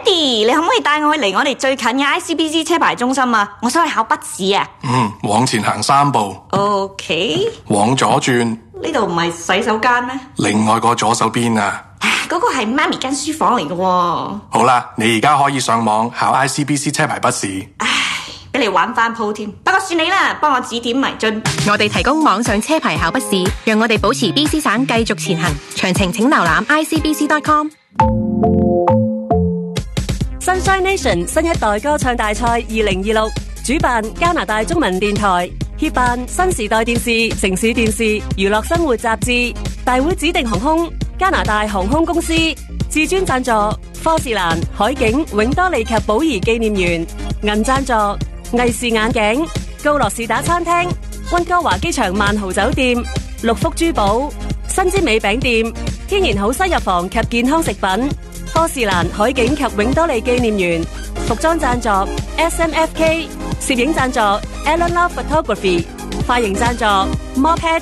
Daddy，你可唔可以帶我去離我哋最近嘅 ICBC 車牌中心啊？我想去考筆試啊。 往前行3步。 OK。 往左轉。 呢度唔係洗手間咩？ 另外個左手邊啊。 嗰個係媽咪間書房嚟嘅喎。 好啦，你而家可以上網考 ICBC 車牌筆試。 俾你玩翻鋪添，不過算你啦，幫我指點迷津。 我哋提供網上車牌考筆試，讓我哋保持 BC 省繼續前行。詳情請瀏覽 icbc.com。 Sunshine Nation 新一代歌唱大賽2026，主辦加拿大中文電台，協辦新時代電視、城市電視、娛樂生活雜誌，大會指定航空加拿大航空公司，至尊贊助科士蘭、海景、永多利及寶儀紀念園，銀贊助藝視眼鏡、高樂士打餐廳、溫哥華機場萬豪酒店、六福珠寶、新之美餅店、天然好西藥房及健康食品，科士蘭、海景及永多利紀念園，服裝贊助 SMFK， 攝影贊助 Alan Love Photography， 髮型贊助 Moped。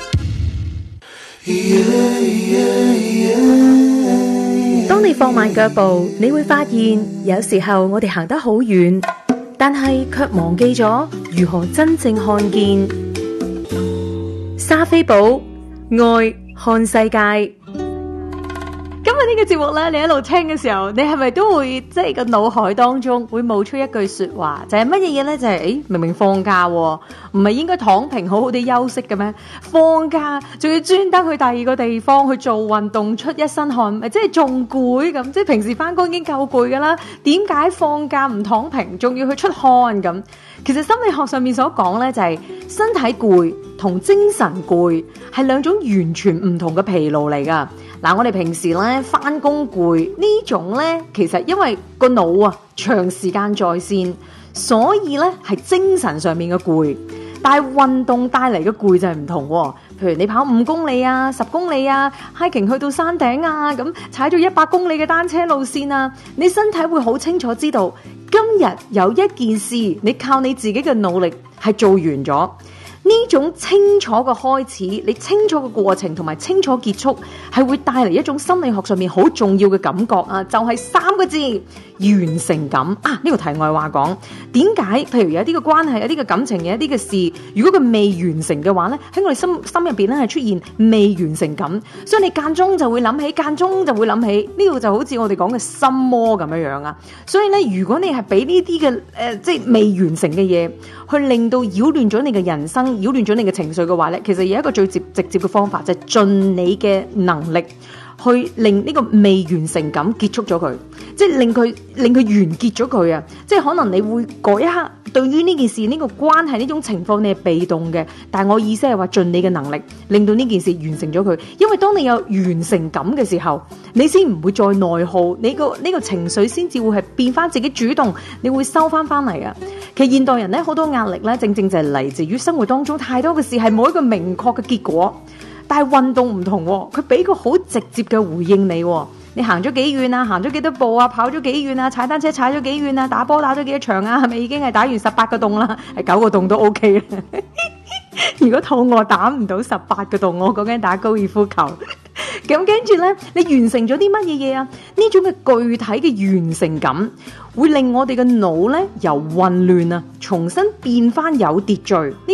當你放慢腳步，你會發現有時候我哋行得好遠，但係卻忘記咗如何真正看見。莎菲寶愛看世界。今日呢個節目咧，你一路聽嘅時候，你係咪都會即係個腦海當中會冒出一句說話，就係乜嘢嘢咧？就係明明放假喎，唔係應該躺平好好地休息嘅咩？放假仲要專登去第二個地方去做運動，出一身汗，咪即係仲攰咁？即係平時翻工已經夠攰噶啦，點解放假唔躺平，仲要去出汗咁？其實心理學上面所講咧，就係身體攰同精神攰係兩種完全唔同嘅疲勞嚟噶。嗱，我哋平時咧翻工攰呢種咧，其實因為個腦啊長時間在線，所以咧係精神上面嘅攰。但係運動帶嚟嘅攰就係唔同喎。譬如你跑5公里啊、10公里啊、hiking 去到山頂啊，咁踩咗100公里嘅單車路線啊，你身體會好清楚知道，今日有一件事，你靠你自己嘅努力係做完咗。呢種清楚嘅開始，你清楚嘅過程同埋清楚結束，係會帶嚟一種心理學上面好重要嘅感覺啊！就係3個字：完成感啊！呢個題外話講，點解？譬如有啲嘅關係、有啲嘅感情、有一啲嘅事，如果佢未完成嘅話咧，喺我哋心入邊咧係出現未完成感，所以你間中就會諗起，間中就會諗起，呢個就好似我哋講嘅心魔咁樣啊！所以咧，如果你係俾呢啲嘅即係未完成嘅嘢，去令到擾亂咗你嘅人生，擾亂咗你嘅情緒嘅話咧，其實有一個最直接嘅方法，就係盡你嘅能力去令呢個未完成感結束咗佢，即係令佢完結咗佢啊！即係可能你會嗰一刻對於呢件事、呢個關係、呢種情況你係被動嘅，但係我意思係話盡你嘅能力令到呢件事完成咗佢，因為當你有完成感嘅時候，你先唔會再內耗，你呢個情緒先至會係變翻自己主動，你會收翻嚟啊！其實現代人咧好多壓力咧，正正就係嚟自於生活當中太多嘅事係冇一個明確嘅結果，但係運動唔同喎，佢俾個好直接嘅回應你喎。你行咗幾遠啊？行咗幾多步啊？跑咗幾遠啊？踩單車踩咗幾遠啊？打波打咗幾多場啊？係咪已經係打完18個洞啦？係9個洞都 OK 啦。如果肚餓打唔到18個洞，我講緊打高爾夫球。咁跟住呢，你完成咗啲乜嘢嘢啊？呢種嘅具體嘅完成感，會令我哋嘅腦呢由混亂啊，重新變翻有秩序。